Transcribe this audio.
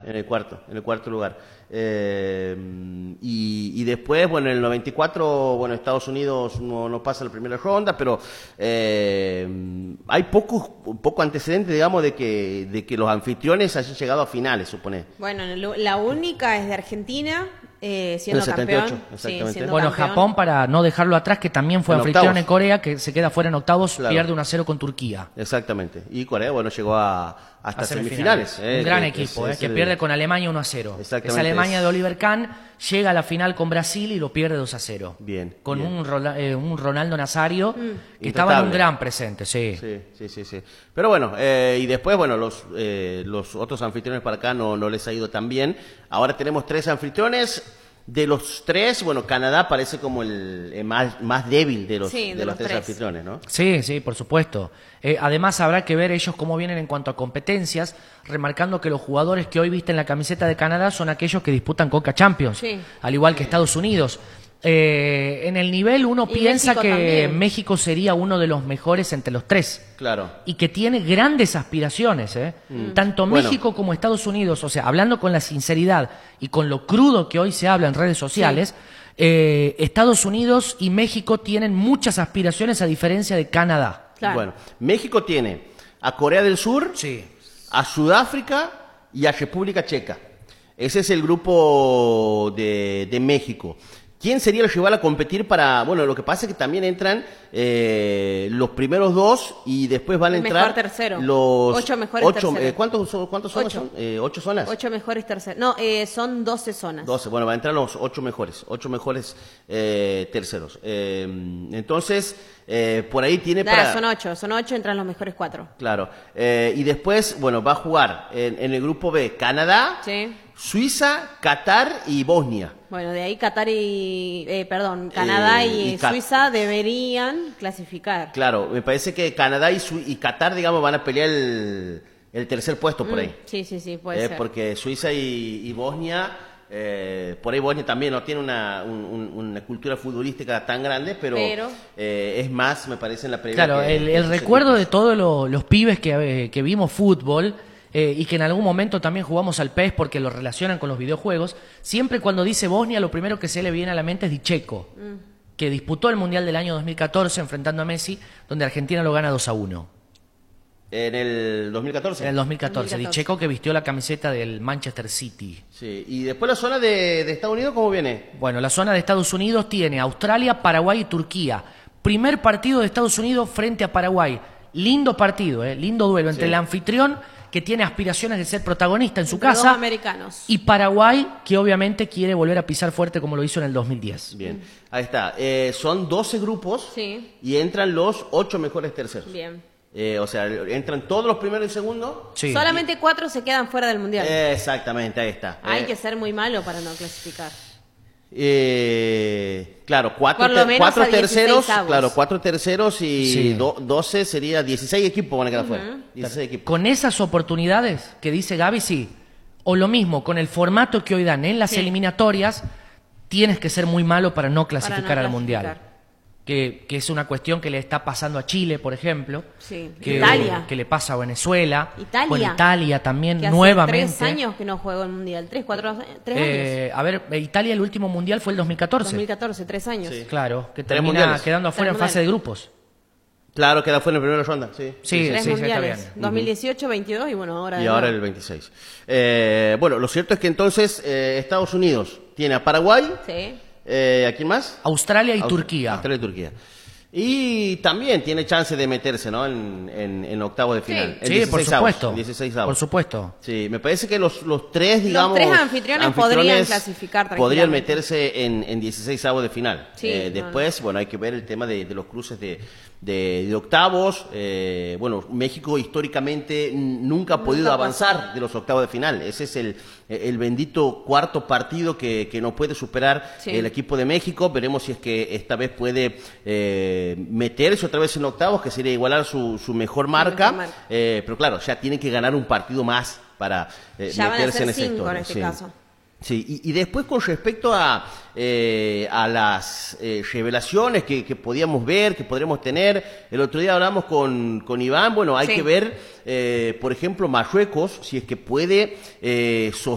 en el cuarto lugar. Y después, bueno, en el 94, bueno, Estados Unidos no pasa la primera ronda, pero hay poco antecedente, digamos, de que los anfitriones hayan llegado a finales, supone. Bueno, la única es de Argentina, siendo el 78, campeón. exactamente. Sí, siendo Bueno, campeón. Japón, para no dejarlo atrás, que también fue En anfitrión octavos. en Corea, que se queda fuera en octavos, Claro. pierde 1-0 con Turquía. Exactamente. Y Corea, bueno, llegó hasta A semifinales. Un gran equipo, que pierde con Alemania 1-0. Exactamente. Esa Alemania de Oliver Kahn llega a la final con Brasil y lo pierde 2-0. Bien. Con bien. un Ronaldo Nazario que Intratable. estaba en un gran presente, sí. Sí. Pero bueno, y después, bueno, los otros anfitriones para acá no les ha ido tan bien. Ahora tenemos 3 anfitriones. De los 3, bueno, Canadá parece como el más débil de los 3 anfitriones, ¿no? Sí, por supuesto. Además, habrá que ver ellos cómo vienen en cuanto a competencias, remarcando que los jugadores que hoy visten la camiseta de Canadá son aquellos que disputan Conca Champions, Sí. al igual que Estados Unidos. En el nivel uno Y piensa México que también. México sería uno de los mejores entre los 3. Claro. Y que tiene grandes aspiraciones, tanto Bueno. México como Estados Unidos, o sea, hablando con la sinceridad y con lo crudo que hoy se habla en redes sociales, Estados Unidos y México tienen muchas aspiraciones a diferencia de Canadá. Claro. Bueno, México tiene a Corea del Sur, Sí. a Sudáfrica y a República Checa. Ese es el grupo de México. ¿Quién sería el rival a competir para...? Bueno, lo que pasa es que también entran los primeros 2 y después van a El entrar mejor tercero. los 8 mejores terceros. ¿Cuántos zonas 8. son? 8 zonas. 8 mejores terceros. No, son 12 zonas. 12, bueno, van a entrar los 8 mejores terceros. Entonces, por ahí tiene para... Son 8, entran los mejores 4. Claro. Y después, bueno, va a jugar en el grupo B Canadá, Sí. Suiza, Qatar y Bosnia. Bueno, de ahí Qatar Canadá y y Suiza deberían clasificar. Claro, me parece que Canadá y Qatar, digamos, van a pelear el tercer puesto por ahí. Sí, puede ser. Porque Suiza y Bosnia, por ahí Bosnia también no tiene una cultura futbolística tan grande, pero es más, me parece, en la previa. Claro, el recuerdo de todos los pibes que vimos fútbol y que en algún momento también jugamos al PES porque lo relacionan con los videojuegos, siempre cuando dice Bosnia lo primero que se le viene a la mente es Dicheco, que disputó el Mundial del año 2014 enfrentando a Messi, donde Argentina lo gana 2-1. En el 2014. En el 2014, Dicheco que vistió la camiseta del Manchester City. Sí, y después la zona de Estados Unidos, ¿cómo viene? Bueno, la zona de Estados Unidos tiene Australia, Paraguay y Turquía. Primer partido de Estados Unidos frente a Paraguay. Lindo partido, lindo duelo entre el anfitrión, que tiene aspiraciones de ser protagonista en su Entre casa, dos americanos. y Paraguay, que obviamente quiere volver a pisar fuerte como lo hizo en el 2010. Bien, ahí está. Son 12 grupos y entran los 8 mejores terceros. Bien. O sea, entran todos los primeros y segundos. Sí. Solamente 4 se quedan fuera del Mundial. Exactamente, ahí está. Hay que ser muy malo para no clasificar. Claro, Por lo menos cuatro a 16 terceros, avos. claro, 4 terceros y Sí. 12 sería 16 equipos van a quedar fuera. 16 equipos. Con esas oportunidades que dice Gaby, sí. O lo mismo, con el formato que hoy dan en las eliminatorias, tienes que ser muy malo para no clasificar al Mundial. Que es una cuestión que le está pasando a Chile, por ejemplo. Sí. Que, Italia. que le pasa a Venezuela. Italia. Bueno, Italia también, Que hace nuevamente. 3 años que no juego el Mundial. 3 años. A ver, Italia el último Mundial fue el 2014. 2014, 3 años. Sí. Claro, que 3 termina mundiales. quedando afuera en Tres fase de grupos. Claro, queda fuera en la primera ronda, sí. Sí, 3 sí, está mundiales. bien. 2018, 22 y bueno, ahora... Y de ahora nuevo. el 26. Bueno, lo cierto es que entonces Estados Unidos tiene a Paraguay. Sí. ¿A quién más? Australia y Turquía. Australia y Turquía. Y también tiene chance de meterse, ¿no? En octavos de final. En Sí, por 16 avos, supuesto. en 16 avos. Por supuesto. Sí, me parece que los 3, digamos... Los 3 anfitriones podrían clasificar podrían tranquilamente. meterse en 16 avos de final. Sí, después, bueno, hay que ver el tema de los cruces de octavos. Bueno, México históricamente nunca ha podido avanzar de los octavos de final. Ese es el bendito cuarto partido que no puede superar el equipo de México. Veremos si es que esta vez puede meterse otra vez en octavos, que sería igualar su mejor marca. Pero claro, ya tiene que ganar un partido más para meterse en ese 5 en este caso. Sí, y después con respecto a las revelaciones que podíamos ver, que podremos tener, el otro día hablamos con Iván, bueno, hay que ver, por ejemplo, Marruecos, si es que puede